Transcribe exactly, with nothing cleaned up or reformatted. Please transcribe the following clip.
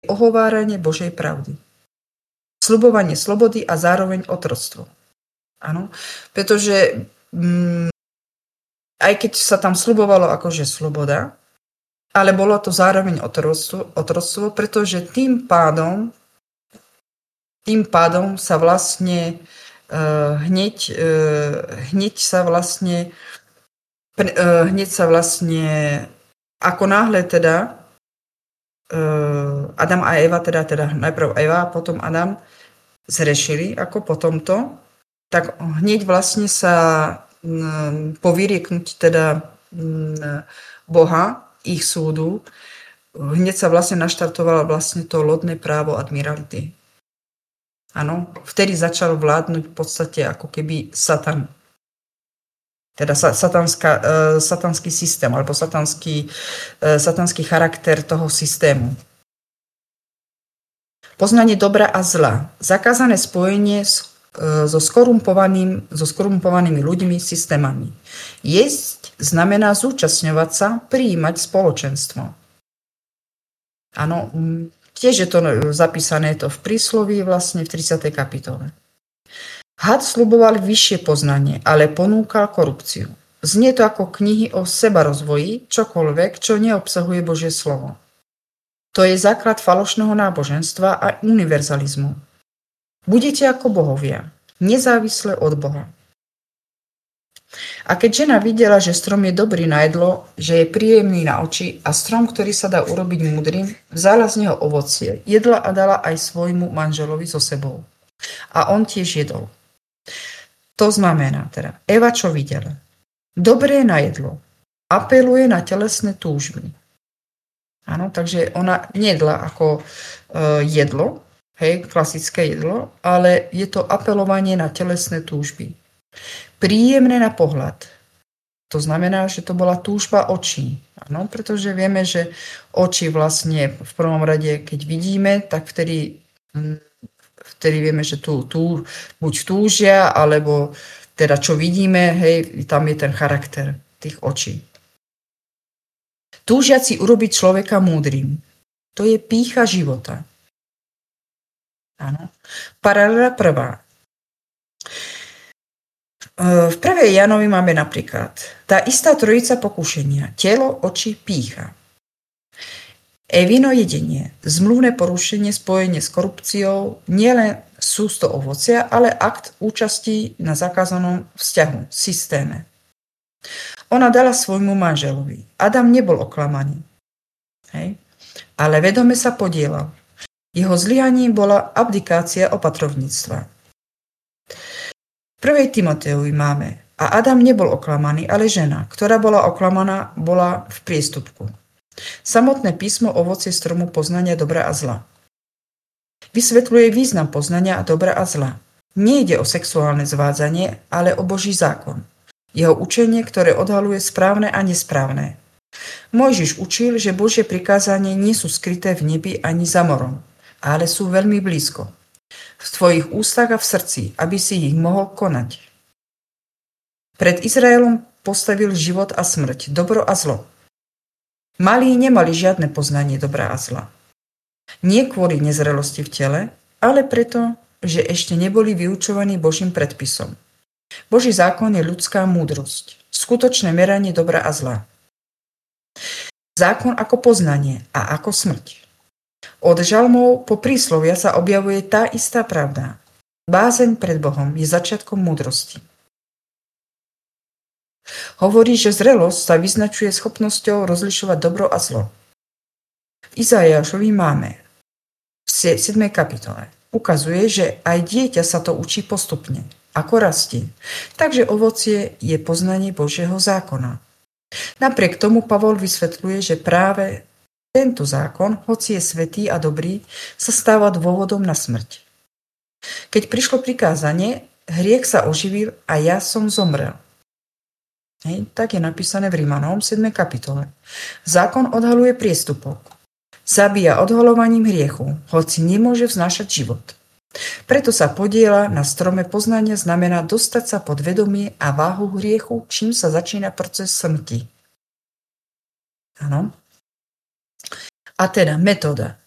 ohováranie Božej pravdy. Sľubovanie slobody a zároveň otroctvo. Áno, pretože mm, aj keď sa tam sľubovalo akože sloboda, ale bolo to zároveň otroctvo, otroctvo pretože tým pádom tým pádom sa vlastne uh, hneď, uh, hneď sa vlastne pre, uh, hneď sa vlastne ako náhle teda uh, Adam a Eva, teda, teda najprv Eva a potom Adam zrešili ako po tomto, tak hneď vlastne sa um, po vyrieknutí teda um, Boha, ich súdu, hneď sa vlastne naštartovalo vlastne to lodné právo admirality. Áno, vtedy začal vládnuť v podstate ako keby Satan. Teda satanská, uh, satanský systém, alebo satanský, uh, satanský charakter toho systému. Poznanie dobra a zla. Zakázané spojenie s, uh, so, skorumpovaným, so skorumpovanými ľuďmi, systémami. Jesť znamená zúčastňovať sa, prijímať spoločenstvo. Áno, um, tiež je to zapísané to v prísloví vlastne v tridsiatej kapitole. Had sľuboval vyššie poznanie, ale ponúkal korupciu. Znie to ako knihy o sebarozvoji, čokoľvek, čo neobsahuje Božie slovo. To je základ falošného náboženstva a univerzalizmu. Budete ako bohovia, nezávisle od Boha. A keď žena videla, že strom je dobrý na jedlo, že je príjemný na oči a strom, ktorý sa dá urobiť múdrym, vzala z neho ovocie, jedla a dala aj svojmu manželovi so sebou. A on tiež jedol. To znamená teda, Eva čo videla? Dobré na jedlo. Apeluje na telesné túžby. Áno, takže ona nejedla ako uh, jedlo, hej, klasické jedlo, ale je to apelovanie na telesné túžby. Príjemné na pohľad. To znamená, že to bola túžba očí. Áno, pretože vieme, že oči vlastne v prvom rade, keď vidíme, tak vtedy, vtedy vieme, že tu, tu buď túžia, alebo teda čo vidíme, hej, tam je ten charakter tých očí. Túžiaci urobiť človeka múdrym. To je pýcha života. Áno. Paralela prvá. V prvej Jánovi máme napríklad tá istá trojica pokušenia. Telo, oči, pýcha. Evino jedenie, zmluvné porušenie, spojenie s korupciou, nielen sústo ovocia, ale akt účasti na zakázanom vzťahu, systéme. Ona dala svojmu manželovi. Adam nebol oklamaný. Hej? Ale vedome sa podielal. Jeho zlyhaním bola abdikácia opatrovníctva. V prvej Timotejovi máme, a Adam nebol oklamaný, ale žena, ktorá bola oklamaná, bola v priestupku. Samotné písmo ovocie stromu poznania dobra a zla. Vysvetľuje význam poznania dobra a zla. Nejde o sexuálne zvádzanie, ale o Boží zákon. Jeho učenie, ktoré odhaluje správne a nesprávne. Mojžiš učil, že Božie prikázanie nie sú skryté v nebi ani za morom, ale sú veľmi blízko. V tvojich ústach a v srdci, aby si ich mohol konať. Pred Izraelom postavil život a smrť, dobro a zlo. Malí nemali žiadne poznanie dobra a zla. Nie kvôli nezrelosti v tele, ale preto, že ešte neboli vyučovaní Božím predpisom. Boží zákon je ľudská múdrosť, skutočné meranie dobra a zla. Zákon ako poznanie a ako smrť. Od žalmov po príslovia sa objavuje tá istá pravda. Bázeň pred Bohom je začiatkom múdrosti. Hovorí, že zrelosť sa vyznačuje schopnosťou rozlišovať dobro a zlo. V Izaiášovi máme v siedmej kapitole. Ukazuje, že aj dieťa sa to učí postupne, ako rastie. Takže ovocie je poznanie Božieho zákona. Napriek tomu Pavol vysvetľuje, že práve tento zákon, hoci je svätý a dobrý, sa stáva dôvodom na smrť. Keď prišlo prikázanie, hriech sa oživil a ja som zomrel. Hej, tak je napísané v Rimanom siedmej kapitole. Zákon odhaluje priestupok. Zabíja odhalovaním hriechu, hoci nemôže vznášať život. Preto sa podieľa na strome poznania znamená dostať sa pod vedomie a váhu hriechu, čím sa začína proces smrti. Áno. A teda metóda.